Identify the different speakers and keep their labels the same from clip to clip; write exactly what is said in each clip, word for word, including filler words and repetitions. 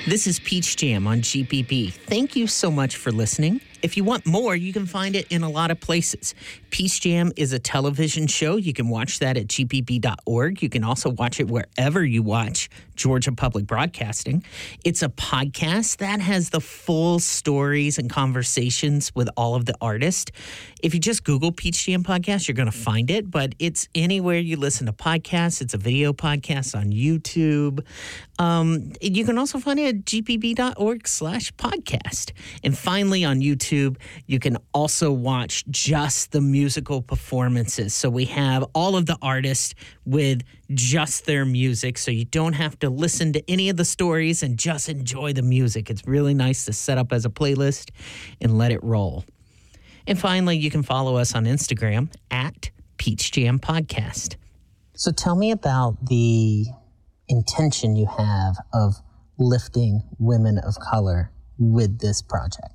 Speaker 1: This is Peach Jam on G P B. Thank you so much for listening. If you want more, you can find it in a lot of places. Peach Jam is a television show. You can watch that at G P B dot org. You can also watch it wherever you watch Georgia Public Broadcasting. It's a podcast that has the full stories and conversations with all of the artists. If you just Google Peach Jam Podcast, you're going to find it, but it's anywhere you listen to podcasts. It's a video podcast on YouTube. Um, you can also find it at G P B dot org slash podcast. And finally, on YouTube, you can also watch just the musical performances. So we have all of the artists with just their music, so you don't have to listen to any of the stories and just enjoy the music. It's really nice to set up as a playlist and let it roll. And finally, you can follow us on Instagram at Peach Jam Podcast. So tell me about the intention you have of lifting women of color with this project.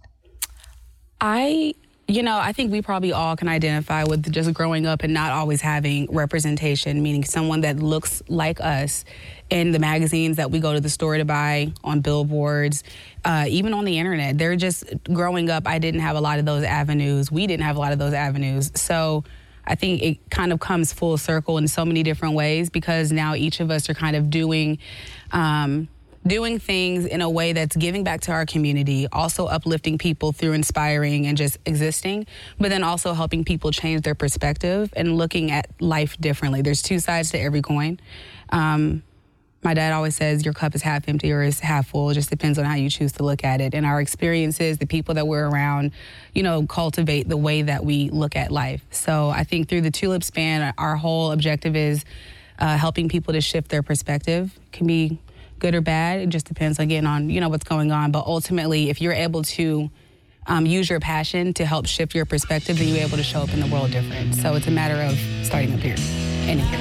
Speaker 2: I, you know, I think we probably all can identify with just growing up and not always having representation, meaning someone that looks like us in the magazines that we go to the store to buy, on billboards, uh, even on the internet. They're just, growing up, I didn't have a lot of those avenues. We didn't have a lot of those avenues. So I think it kind of comes full circle in so many different ways, because now each of us are kind of doing um, doing things in a way that's giving back to our community, also uplifting people through inspiring and just existing, but then also helping people change their perspective and looking at life differently. There's two sides to every coin. Um, my dad always says your cup is half empty or is half full. It just depends on how you choose to look at it. And our experiences, the people that we're around, you know, cultivate the way that we look at life. So I think through the Tulip Span, our whole objective is uh, helping people to shift their perspective. It can be good or bad. It just depends, again, on, you know, what's going on. But ultimately, if you're able to um, use your passion to help shift your perspective, then you're able to show up in the world different. So it's a matter of starting up here and here.